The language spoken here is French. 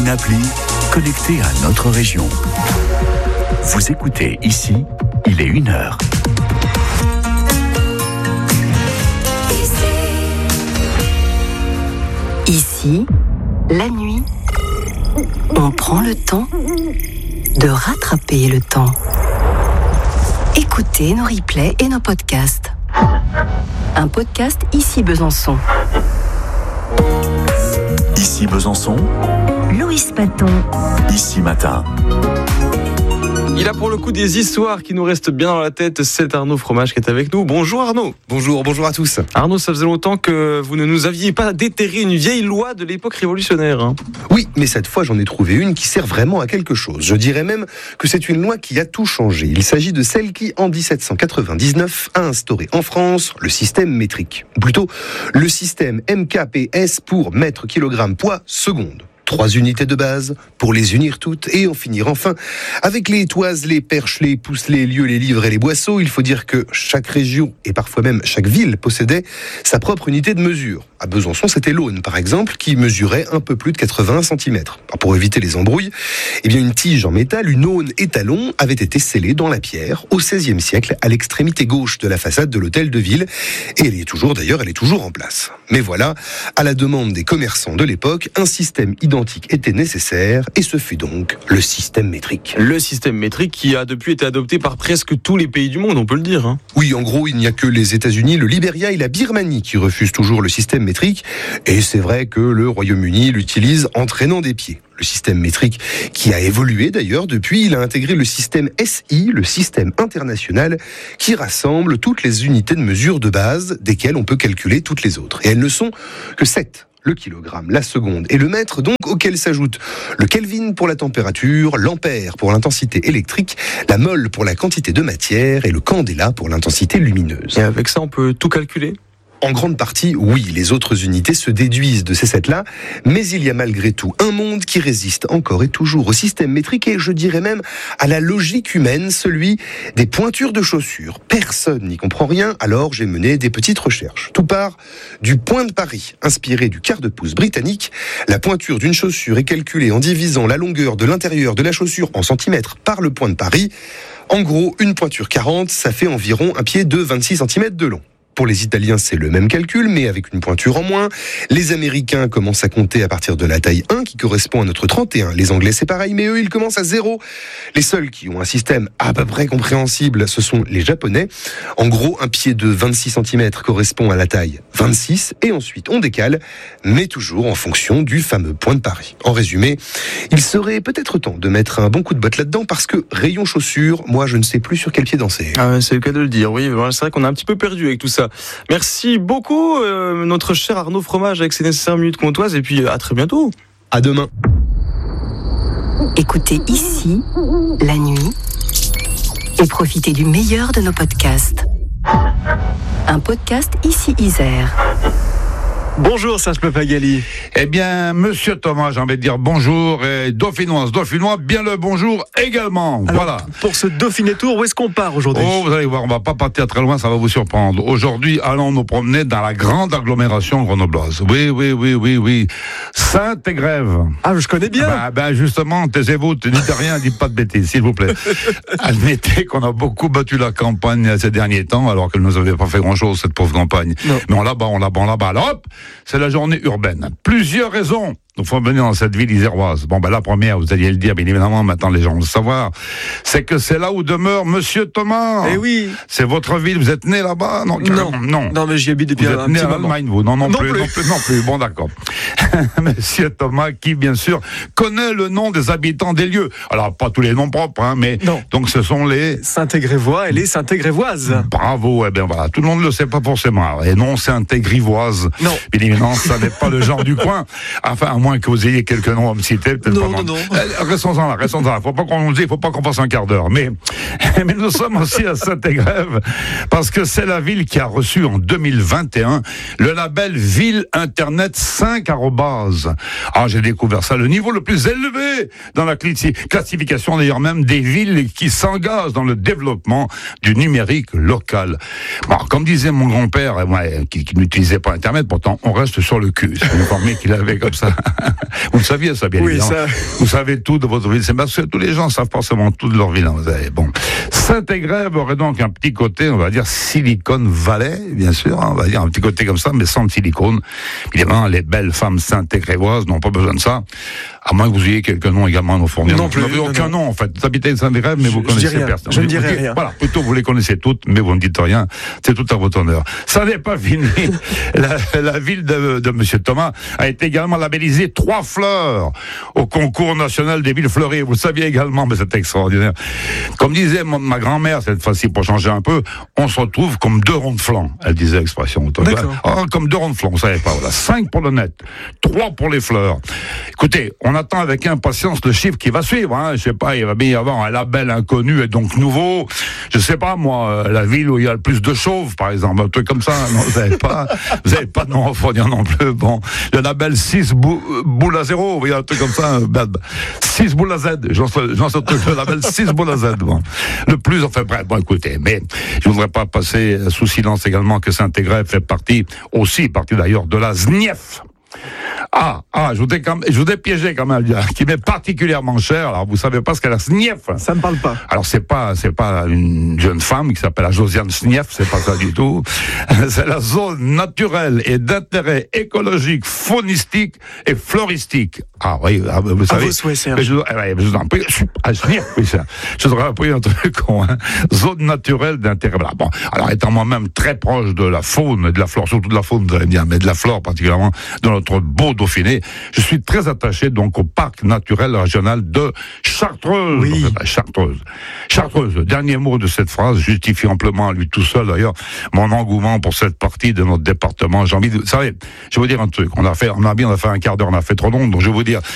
Une appli connectée à notre région. Vous écoutez ici, il est 1h. Ici, la nuit, on prend le temps de rattraper le temps. Écoutez nos replays et nos podcasts. Un podcast Ici Besançon. Ici Besançon, Louis Paton. Ici Matin. Il a pour le coup des histoires qui nous restent bien dans la tête. C'est Arnaud Fromage qui est avec nous. Bonjour Arnaud. Bonjour à tous. Arnaud, ça faisait longtemps que vous ne nous aviez pas déterré une vieille loi de l'époque révolutionnaire. Oui, mais cette fois j'en ai trouvé une qui sert vraiment à quelque chose. Je dirais même que c'est une loi qui a tout changé. Il s'agit de celle qui, en 1799, a instauré en France le système métrique. Ou plutôt, le système MKPS pour mètre kilogramme poids seconde. 3 unités de base pour les unir toutes et en finir enfin avec les toises, les perches, les pouces, les lieux, les livres et les boisseaux. Il faut dire que chaque région et parfois même chaque ville possédait sa propre unité de mesure. À Besançon, c'était l'Aune par exemple qui mesurait un peu plus de 80 cm. Pour éviter les embrouilles, une tige en métal, une aune étalon, avait été scellée dans la pierre au XVIe siècle à l'extrémité gauche de la façade de l'hôtel de ville et elle est toujours en place. Mais voilà, à la demande des commerçants de l'époque, un système identique était nécessaire et ce fut donc le système métrique. Le système métrique qui a depuis été adopté par presque tous les pays du monde, on peut le dire. Oui, en gros, il n'y a que les États-Unis, le Libéria et la Birmanie qui refusent toujours le système métrique et c'est vrai que le Royaume-Uni l'utilise en traînant des pieds. Le système métrique qui a évolué d'ailleurs depuis, il a intégré le système SI, le système international, qui rassemble toutes les unités de mesure de base desquelles on peut calculer toutes les autres. Et elles ne sont que 7. Le kilogramme, la seconde et le mètre, donc auquel s'ajoute le Kelvin pour la température, l'ampère pour l'intensité électrique, la mole pour la quantité de matière et le candela pour l'intensité lumineuse. Et avec ça, on peut tout calculer ? En grande partie, oui, les autres unités se déduisent de ces sets-là, mais il y a malgré tout un monde qui résiste encore et toujours au système métrique et je dirais même à la logique humaine, celui des pointures de chaussures. Personne n'y comprend rien, alors j'ai mené des petites recherches. Tout part du point de Paris, inspiré du quart de pouce britannique. La pointure d'une chaussure est calculée en divisant la longueur de l'intérieur de la chaussure en centimètres par le point de Paris. En gros, une pointure 40, ça fait environ un pied de 26 cm de long. Pour les Italiens, c'est le même calcul, mais avec une pointure en moins. Les Américains commencent à compter à partir de la taille 1, qui correspond à notre 31. Les Anglais, c'est pareil, mais eux, ils commencent à 0. Les seuls qui ont un système à peu près compréhensible, ce sont les Japonais. En gros, un pied de 26 cm correspond à la taille 26, et ensuite on décale, mais toujours en fonction du fameux point de Paris. En résumé, il serait peut-être temps de mettre un bon coup de botte là-dedans, parce que rayon chaussures, moi, je ne sais plus sur quel pied danser. C'est le cas de le dire, oui. C'est vrai qu'on est un petit peu perdu avec tout ça. Merci beaucoup, notre cher Arnaud Fromage, avec ses nécessaires minutes comtoises, et puis à très bientôt. À demain. Écoutez Ici, la nuit, et profitez du meilleur de nos podcasts. Un podcast Ici Isère. Bonjour Serge Papagali. Eh bien, monsieur Thomas, j'ai envie de dire bonjour, et Dauphinois, bien le bonjour également. Alors, voilà. Pour ce Dauphiné Tour, où est-ce qu'on part aujourd'hui ? Oh, vous allez voir, on va pas partir très loin, ça va vous surprendre. Aujourd'hui, allons nous promener dans la grande agglomération grenobloise. Oui. Saint-Égrève. Ah, je connais bien. Justement, taisez-vous, ne dites rien, dites pas de bêtises, s'il vous plaît. Admettez qu'on a beaucoup battu la campagne ces derniers temps, alors qu'elle ne nous avait pas fait grand-chose, cette pauvre campagne. Non. Mais on la bat. Alors hop, c'est la journée urbaine. Plusieurs raisons nous font venir dans cette ville iséroise. La première, vous alliez le dire, bien évidemment, maintenant les gens vont le savoir, c'est que c'est là où demeure Monsieur Thomas. Eh oui. C'est votre ville, vous êtes né là-bas ? Non, mais j'y habite depuis un petit moment. Vous êtes né à l'Allemagne, vous ? Non plus. Bon, d'accord. Monsieur Thomas, qui, bien sûr, connaît le nom des habitants des lieux. Alors, pas tous les noms propres, mais... Non. Donc, ce sont les... Saint-Égrévois et les Saint-Égrévoises. Bravo, voilà. Tout le monde ne le sait pas forcément. Et non, Saint-Égrivoise. Non. Bien évidemment, ça n'est pas le genre du coin. Enfin, à moins que vous ayez quelques noms à me citer. Non. Restons-en là. Faut pas qu'on fasse un quart d'heure. Mais nous sommes aussi à Saint-Égrève, parce que c'est la ville qui a reçu en 2021 le label Ville Internet 5 @. J'ai découvert ça, le niveau le plus élevé dans la classification d'ailleurs même des villes qui s'engagent dans le développement du numérique local. Comme disait mon grand-père, qui n'utilisait pas Internet, pourtant on reste sur le cul. C'est une formule qu'il avait comme ça. Vous le saviez, ça, bien évidemment. Ça... Vous savez tout de votre ville. C'est parce que tous les gens savent forcément tout de leur ville. Hein, vous savez. Bon. Saint-Égrève aurait donc un petit côté, on va dire, Silicon Valley, bien sûr. Hein, on va dire un petit côté comme ça, mais sans le silicone. Évidemment, les belles femmes saint-égrévoises n'ont pas besoin de ça. À moins que vous ayez quelques noms également à nous fournir. Non plus. Vous n'avez aucun nom, en fait. Vous habitez Saint-Égrève, mais vous connaissez personne. Je ne dirai rien. Voilà. Plutôt, vous les connaissez toutes, mais vous ne dites rien. C'est tout à votre honneur. Ça n'est pas fini. La ville de Monsieur Thomas a été également labellisée 3 fleurs au concours national des villes fleuries. Vous le saviez également, mais c'est extraordinaire. Comme disait ma grand-mère, cette fois-ci, pour changer un peu, on se retrouve comme 2 ronds de flanc. Elle disait l'expression. Comme 2 ronds de flanc, vous savez pas. Voilà. 5 pour le net, 3 pour les fleurs. Écoutez, on attend avec impatience le chiffre qui va suivre. Hein. Je sais pas, il va bien y avoir un label inconnu et donc nouveau. Je sais pas, moi, la ville où il y a le plus de chauves, par exemple, un truc comme ça. Non, vous avez pas de nom à fournir non plus. Bon, le label 6 boules à 0, vous voyez, un truc comme ça. 6 boules à Z. J'en sais le label 6 boules à Z. Bon. Le plus, enfin bref, bon, écoutez, mais je voudrais pas passer sous silence également que Saint-Égrève fait partie d'ailleurs de la ZNIEF. Je vous ai piégé quand même, qui m'est particulièrement cher. Alors, vous savez pas ce qu'est la SNIEF. Ça me parle pas. Alors, c'est pas une jeune femme qui s'appelle Josiane Snief, c'est pas ça du tout. C'est la zone naturelle et d'intérêt écologique, faunistique et floristique. Ah oui, vous savez. Je vous en prie. Je vous aurais pris un truc con, hein. Zone naturelle d'intérêt. Voilà. Bon. Alors, étant moi-même très proche de la faune et de la flore, surtout de la faune, vous allez bien, mais de la flore particulièrement, dans notre beau Dauphiné, je suis très attaché donc au parc naturel régional de Chartreuse. Oui. Chartreuse. Dernier mot de cette phrase justifie amplement à lui tout seul d'ailleurs mon engouement pour cette partie de notre département. J'ai envie de, vous savez, je vais vous dire un truc. On a fait un quart d'heure, on a fait trop long, donc je vais vous dire